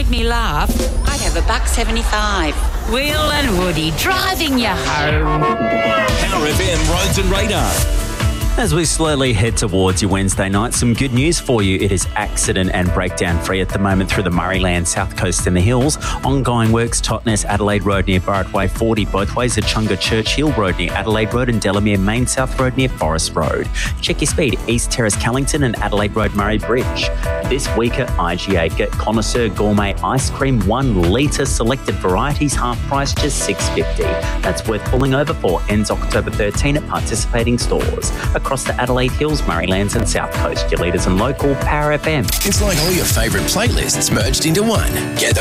made me laugh, I'd have $1.75. Will and Woody driving you home. Power FM Roads and Radar. As we slowly head towards your Wednesday night, some good news for you. It is accident and breakdown free at the moment through the Murrayland, South Coast and the Hills. Ongoing works, Totnes, Adelaide Road near Burratt Way 40 both ways, Echunga Church Hill Road near Adelaide Road and Delamere Main South Road near Forest Road. Check your speed, East Terrace Callington and Adelaide Road Murray Bridge. This week at IGA, get Connoisseur Gourmet Ice Cream 1 litre, selected varieties, half price, just $6.50. That's worth pulling over for. Ends October 13 at participating stores. Across the Adelaide Hills, Murraylands and South Coast, your leaders and local Power FM. It's like all your favourite playlists merged into one. Get those